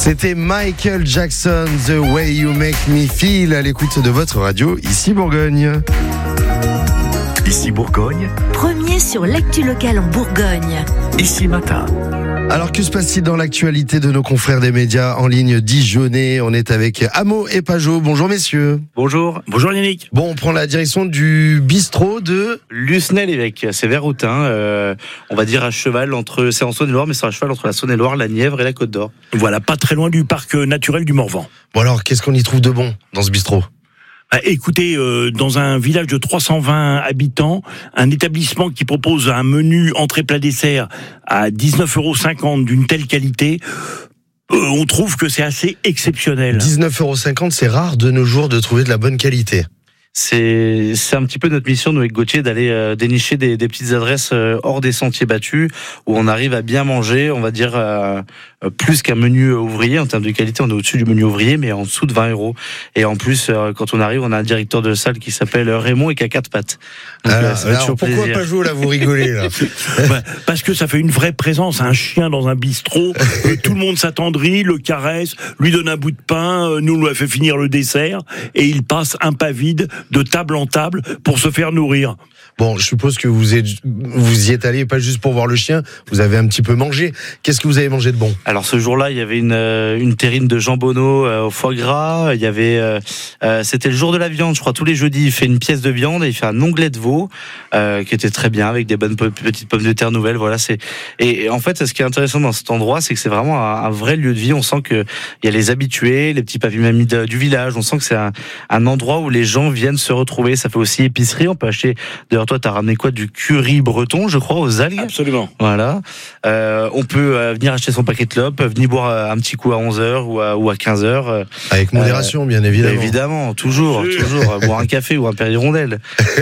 C'était Michael Jackson, The Way You Make Me Feel, à l'écoute de votre radio, ici Bourgogne. Ici Bourgogne. Premier sur l'actu locale en Bourgogne. Ici Matin. Alors que se passe-t-il dans l'actualité de nos confrères des médias en ligne dijonnais? On est avec Amo et Pajot. Bonjour messieurs. Bonjour. Bonjour Yannick. Bon, on prend la direction du bistrot de Lucenay-l'Évêque. C'est vers Autun, on va dire à cheval entre, c'est en Saône-et-Loire, mais c'est à cheval entre la Saône-et-Loire, la Nièvre et la Côte d'Or. Voilà, pas très loin du parc naturel du Morvan. Bon alors, qu'est-ce qu'on y trouve de bon dans ce bistrot? Écoutez, dans un village de 320 habitants, un établissement qui propose un menu entrée plat dessert à 19,50 € d'une telle qualité, on trouve que c'est assez exceptionnel. 19,50 €, c'est rare de nos jours de trouver de la bonne qualité. C'est un petit peu notre mission, nous, avec Gauthier, d'aller dénicher des petites adresses hors des sentiers battus, où on arrive à bien manger, on va dire, plus qu'un menu ouvrier. En termes de qualité, on est au-dessus du menu ouvrier, mais en dessous de 20 €. Et en plus, quand on arrive, on a un directeur de salle qui s'appelle Raymond et qui a 4 pattes. Donc, alors pourquoi Pajot, là, vous rigolez, là? Parce que ça fait une vraie présence, un chien dans un bistrot, tout le monde s'attendrit, le caresse, lui donne un bout de pain, nous lui a fait finir le dessert, et il passe un pas vide de table en table pour se faire nourrir. Bon, je suppose que vous y êtes allé pas juste pour voir le chien, vous avez un petit peu mangé. Qu'est-ce que vous avez mangé de bon? Alors ce jour-là, il y avait une terrine de jambonneau au foie gras. Il y avait, c'était le jour de la viande, je crois. Tous les jeudis, il fait une pièce de viande et il fait un onglet de veau qui était très bien avec des bonnes petites pommes de terre nouvelles. Voilà, et en fait, ce qui est intéressant dans cet endroit, c'est que c'est vraiment un vrai lieu de vie. On sent que il y a les habitués, les petits papy-mamies du village. On sent que c'est un endroit où les gens viennent se retrouver. Ça fait aussi épicerie. On peut acheter. D'ailleurs, toi, t'as ramené quoi? Du curry breton, je crois, aux algues. Absolument. Voilà. On peut venir acheter son paquet de clopes, venir boire un petit coup à 11h ou à 15h. Avec modération, bien évidemment. Évidemment, toujours. Boire un café ou un périrondelle.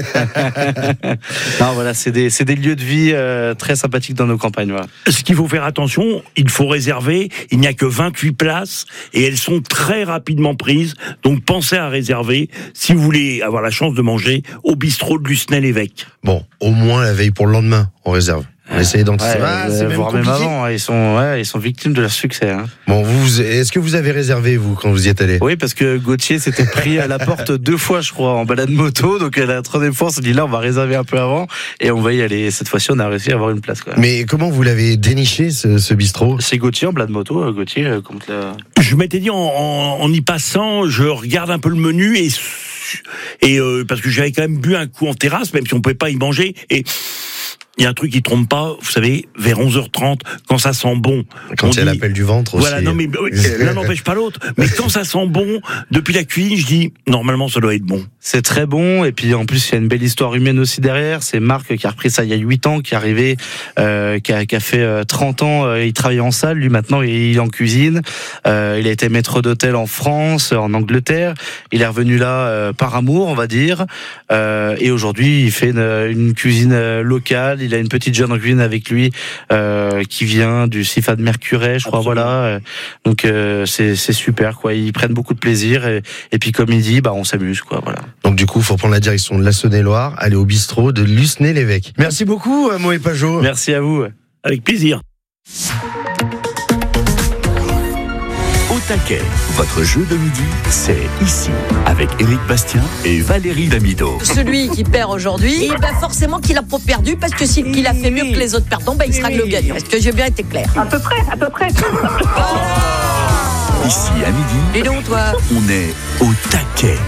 Non, voilà, c'est des lieux de vie très sympathiques dans nos campagnes. Voilà. Ce qu'il faut faire attention, il faut réserver. Il n'y a que 28 places et elles sont très rapidement prises. Donc pensez à réserver si vous voulez avoir la chance de manger au bistrot de Lucenay-l'Évêque. Bon, au moins la veille pour le lendemain, on réserve. On va essayer d'anticiper. C'est même voire même avant, ils sont victimes de leur succès. Hein. Bon, est-ce que vous avez réservé, vous, quand vous y êtes allé? Oui, parce que Gauthier s'était pris à la porte 2 fois, je crois, en balade moto. Donc, à la troisième fois, on s'est dit là, on va réserver un peu avant. Et on va y aller. Cette fois-ci, on a réussi à avoir une place. Quoi. Mais comment vous l'avez déniché, ce bistrot? C'est Gauthier en balade moto. Gauthier, contre la... Je m'étais dit, en y passant, je regarde un peu le menu et parce que j'avais quand même bu un coup en terrasse, même si on pouvait pas y manger. Et il y a un truc qui trompe pas, vous savez, vers 11h30, quand ça sent bon. Quand il y a l'appel du ventre aussi. Voilà, non mais l'un n'empêche pas l'autre. Mais quand ça sent bon, depuis la cuisine, je dis, normalement ça doit être bon. C'est très bon, et puis en plus il y a une belle histoire humaine aussi derrière. C'est Marc qui a repris ça il y a 8 ans, qui est arrivé, qui a fait 30 ans, il travaille en salle, lui maintenant il est en cuisine. Il a été maître d'hôtel en France, en Angleterre. Il est revenu là par amour, on va dire. Et aujourd'hui il fait une cuisine locale. Il a une petite jeune en cuisine avec lui qui vient du CIFA de Mercurey, je crois. Voilà. Donc c'est super, quoi. Ils prennent beaucoup de plaisir et puis comme il dit, on s'amuse, quoi. Voilà. Donc du coup, il faut prendre la direction de la Saône-et-Loire, aller au bistrot de Lucenay-l'Évêque. Merci beaucoup, Amo et Pajot. Merci à vous. Avec plaisir. Au taquet, votre jeu de midi, c'est ici, avec Éric Bastien et Valérie Damido. Celui qui perd aujourd'hui, forcément qu'il a pas perdu, parce que s'il a fait mieux que les autres perdants, il sera le gagnant. Est-ce que j'ai bien été clair? À peu près. Ici, à midi, Et donc, toi? on est au taquet.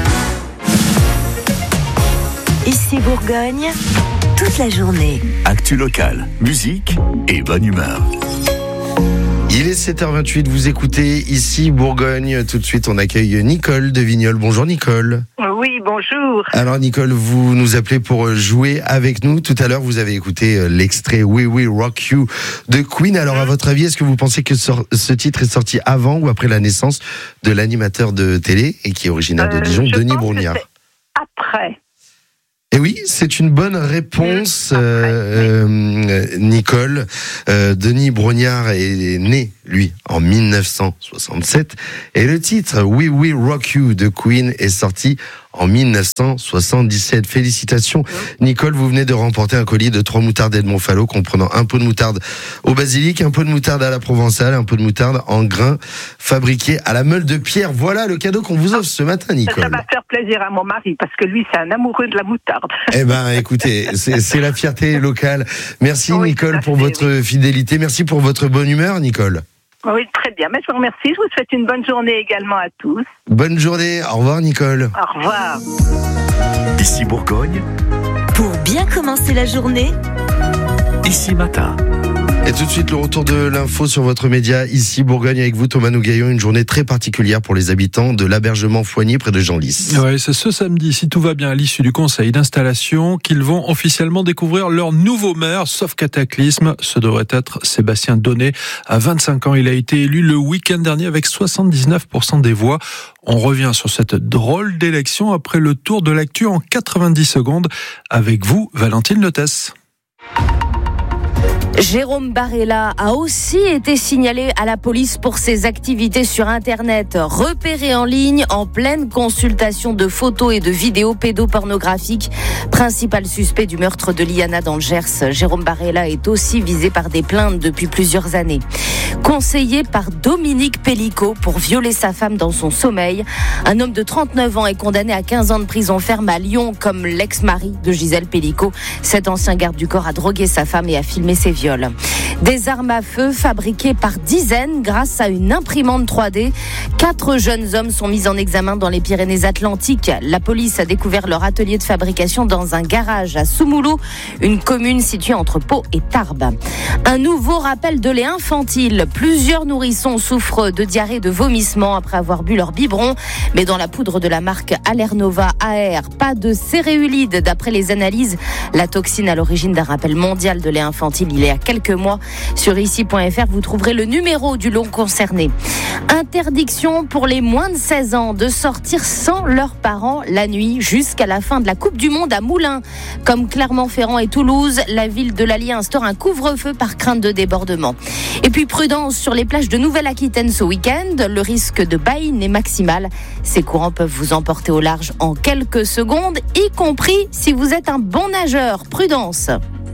Ici Bourgogne, toute la journée. Actu locale, musique et bonne humeur. Il est 7h28, vous écoutez ici Bourgogne. Tout de suite, on accueille Nicole de Vignoles. Bonjour Nicole. Oui, bonjour. Alors Nicole, vous nous appelez pour jouer avec nous. Tout à l'heure, vous avez écouté l'extrait We Will Rock You de Queen. Alors à votre avis, est-ce que vous pensez que ce titre est sorti avant ou après la naissance de l'animateur de télé et qui est originaire de Dijon, Denis Brognard? Après. Et oui, c'est une bonne réponse, Nicole. Denis Brognard est né lui, en 1967. Et le titre We Will Rock You de Queen est sorti en 1977. Félicitations, Nicole, vous venez de remporter un colis de 3 moutardes Edmond Fallow comprenant un pot de moutarde au basilic, un pot de moutarde à la provençale, un pot de moutarde en grains fabriqué à la meule de pierre. Voilà le cadeau qu'on vous offre ce matin, Nicole. Ça va faire plaisir à mon mari parce que lui, c'est un amoureux de la moutarde. Eh ben, écoutez, c'est la fierté locale. Merci, Oui, Nicole, pour votre fidélité. Merci pour votre bonne humeur, Nicole. Oui, très bien. Mais je vous remercie. Je vous souhaite une bonne journée également à tous. Bonne journée. Au revoir, Nicole. Au revoir. Ici Bourgogne, Pour bien commencer la journée, ici Matin. Et tout de suite, le retour de l'info sur votre média, ici Bourgogne, avec vous, Thomas Nougaillon. Une journée très particulière pour les habitants de l'Abergement Foigny, près de Genlis. Ouais, c'est ce samedi, si tout va bien, à l'issue du conseil d'installation, qu'ils vont officiellement découvrir leur nouveau maire, sauf cataclysme. Ce devrait être Sébastien Donnet. À 25 ans, il a été élu le week-end dernier avec 79% des voix. On revient sur cette drôle d'élection après le tour de l'actu en 90 secondes. Avec vous, Valentine Letesse. Jérôme Barella a aussi été signalé à la police pour ses activités sur Internet, repéré en ligne en pleine consultation de photos et de vidéos pédopornographiques. Principal suspect du meurtre de Liana dans le Gers, Jérôme Barella est aussi visé par des plaintes depuis plusieurs années. Conseillé par Dominique Pellicot pour violer sa femme dans son sommeil, un homme de 39 ans est condamné à 15 ans de prison ferme à Lyon comme l'ex-mari de Gisèle Pellicot. Cet ancien garde du corps a drogué sa femme et a filmé ses viols. Des armes à feu fabriquées par dizaines grâce à une imprimante 3D. 4 jeunes hommes sont mis en examen dans les Pyrénées-Atlantiques. La police a découvert leur atelier de fabrication dans un garage à Soumoulou, une commune située entre Pau et Tarbes. Un nouveau rappel de lait infantile. Plusieurs nourrissons souffrent de diarrhée, de vomissements après avoir bu leur biberon. Mais dans la poudre de la marque Allernova AR, pas de céréulide. D'après les analyses, la toxine à l'origine d'un rappel mondial de lait infantile il y a quelques mois. Sur ici.fr, vous trouverez le numéro du lot concerné. Interdiction pour les moins de 16 ans de sortir sans leurs parents la nuit jusqu'à la fin de la Coupe du Monde à Moulins. Comme Clermont-Ferrand et Toulouse, la ville de l'Allier instaure un couvre-feu par crainte de débordement. Et puis prudence sur les plages de Nouvelle-Aquitaine ce week-end. Le risque de baïne est maximal. Ces courants peuvent vous emporter au large en quelques secondes, y compris si vous êtes un bon nageur. Prudence.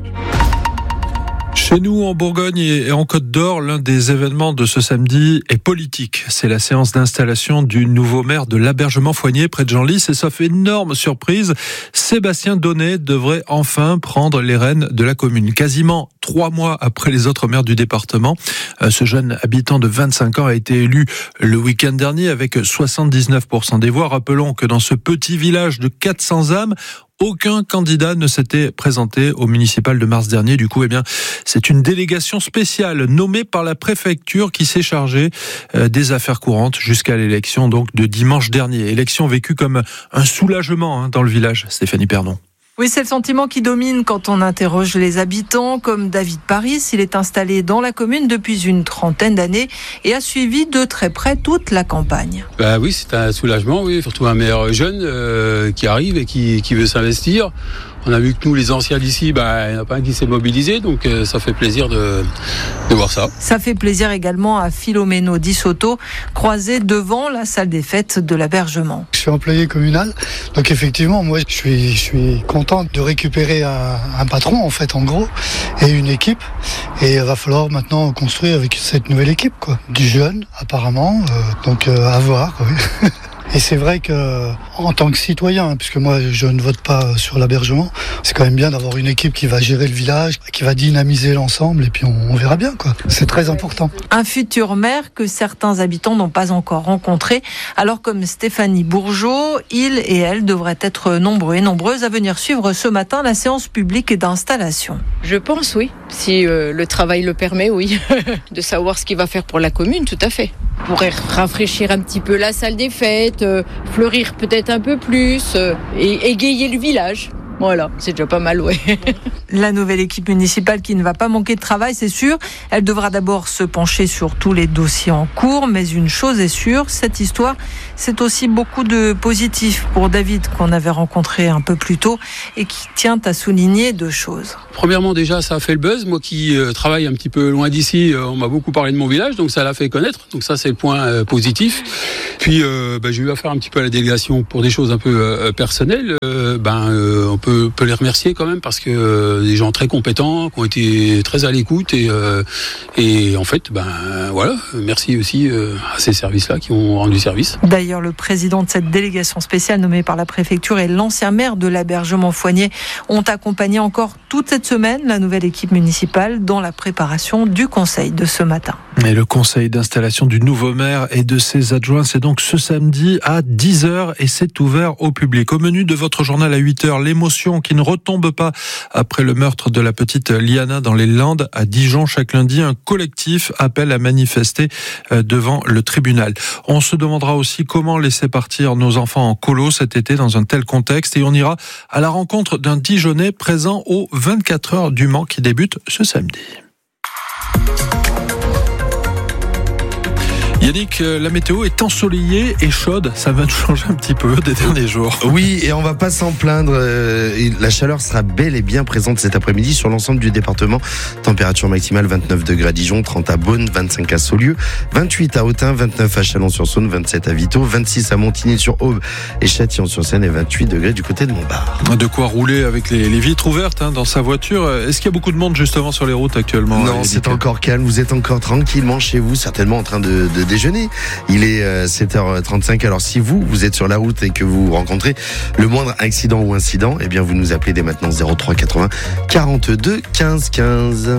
Chez nous, en Bourgogne et en Côte d'Or, l'un des événements de ce samedi est politique. C'est la séance d'installation du nouveau maire de l'Abergement Foigny, près de Genlis. Et sauf énorme surprise, Sébastien Donnet devrait enfin prendre les rênes de la commune. Quasiment 3 mois après les autres maires du département, ce jeune habitant de 25 ans a été élu le week-end dernier avec 79% des voix. Rappelons que dans ce petit village de 400 âmes, aucun candidat ne s'était présenté au municipal de mars dernier. Du coup, c'est une délégation spéciale nommée par la préfecture qui s'est chargée des affaires courantes jusqu'à l'élection donc de dimanche dernier. Élection vécue comme un soulagement dans le village. Stéphanie Pernon. Oui, c'est le sentiment qui domine quand on interroge les habitants, comme David Paris. Il est installé dans la commune depuis une 30aine d'années et a suivi de très près toute la campagne. Oui, c'est un soulagement, oui, surtout un maire jeune qui arrive et qui veut s'investir. On a vu que nous, les anciens d'ici, il n'y en a pas un qui s'est mobilisé, donc ça fait plaisir de voir ça. Ça fait plaisir également à Philomeno Di Sotto, croisé devant la salle des fêtes de l'Abergement. Je suis employé communal, donc effectivement, moi, je suis content de récupérer un patron, en fait, en gros, et une équipe. Et il va falloir maintenant construire avec cette nouvelle équipe, quoi. Du jeune, apparemment, donc à voir, oui. Et c'est vrai que, en tant que citoyen, puisque moi je ne vote pas sur l'Abergement, c'est quand même bien d'avoir une équipe qui va gérer le village, qui va dynamiser l'ensemble, et puis on verra bien, quoi. C'est très important. Un futur maire que certains habitants n'ont pas encore rencontré. Alors comme Stéphanie Bourgeot, il et elle devraient être nombreux et nombreuses à venir suivre ce matin la séance publique d'installation. Je pense, oui. Si le travail le permet, oui. De savoir ce qu'il va faire pour la commune, tout à fait. Pourrait rafraîchir un petit peu la salle des fêtes, fleurir peut-être un peu plus et égayer le village. Voilà, c'est déjà pas mal, ouais. La nouvelle équipe municipale qui ne va pas manquer de travail, c'est sûr. Elle devra d'abord se pencher sur tous les dossiers en cours, mais une chose est sûre, cette histoire, c'est aussi beaucoup de positifs pour David qu'on avait rencontré un peu plus tôt et qui tient à souligner 2 choses. Premièrement, déjà, ça a fait le buzz. Moi qui travaille un petit peu loin d'ici, on m'a beaucoup parlé de mon village, donc ça l'a fait connaître. Donc ça, c'est le point positif. Puis, j'ai eu affaire un petit peu à la délégation pour des choses un peu personnelles. On peut les remercier quand même parce que des gens très compétents, qui ont été très à l'écoute et en fait, voilà, merci aussi à ces services-là qui ont rendu service. D'ailleurs, le président de cette délégation spéciale nommée par la préfecture et l'ancien maire de l'Abergement Foigné ont accompagné encore toute cette semaine la nouvelle équipe municipale dans la préparation du conseil de ce matin. Et le conseil d'installation du nouveau maire et de ses adjoints, c'est donc ce samedi à 10h et c'est ouvert au public. Au menu de votre journal à 8h, l'émotion qui ne retombe pas après le meurtre de la petite Liana dans les Landes à Dijon. Chaque lundi, un collectif appelle à manifester devant le tribunal. On se demandera aussi comment laisser partir nos enfants en colo cet été dans un tel contexte et on ira à la rencontre d'un Dijonnais présent aux 24 heures du Mans qui débute ce samedi. Yannick, la météo est ensoleillée et chaude. Ça va nous changer un petit peu des derniers jours. Oui, et on va pas s'en plaindre. La chaleur sera bel et bien présente cet après-midi sur l'ensemble du département. Température maximale 29 degrés à Dijon, 30 à Beaune, 25 à Saulieu, 28 à Autun, 29 à Chalon-sur-Saône, 27 à Vito, 26 à Montigny-sur-Aube et Châtillon-sur-Seine et 28 degrés du côté de Montbard. De quoi rouler avec les vitres ouvertes dans sa voiture. Est-ce qu'il y a beaucoup de monde justement sur les routes actuellement? Non, c'est encore calme. Vous êtes encore tranquillement chez vous, certainement en train de déjeuner. Il est 7h35. Alors si vous êtes sur la route et que vous rencontrez le moindre accident ou incident, eh bien vous nous appelez dès maintenant 03 80 42 15 15.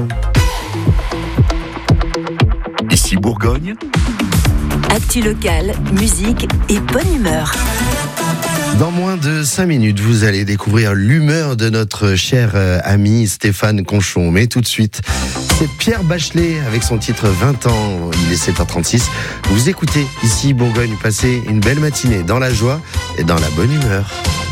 Ici Bourgogne. Actu locale, musique et bonne humeur. Dans moins de 5 minutes, vous allez découvrir l'humeur de notre cher ami Stéphane Conchon. Mais tout de suite, c'est Pierre Bachelet avec son titre 20 ans. Il est 7h36. Vous écoutez ici Bourgogne. Passez une belle matinée dans la joie et dans la bonne humeur.